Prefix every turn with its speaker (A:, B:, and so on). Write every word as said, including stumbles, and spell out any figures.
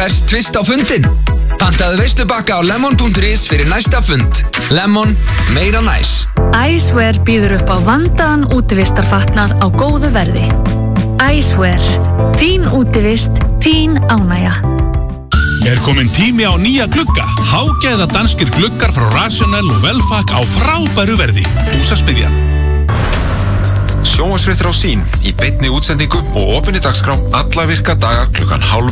A: Hvers tvist á fundin? Pantaðu veislubakka á lemon punktur is fyrir næsta fund. Lemon, meira næs.
B: Icewear býður upp á vandaðan útivistarfatnað á góðu verði. Icewear. Þín útivist, þín ánægja.
C: Er komin tími á nýja glugga. Hágæða danskir gluggar frá Rational og Velfak á frábæru verði. Húsasmiðjan.
D: Sjónvarpsfréttir á Sýn í beinni útsendingu og opinni dagskrá alla virka daga klukkan hálf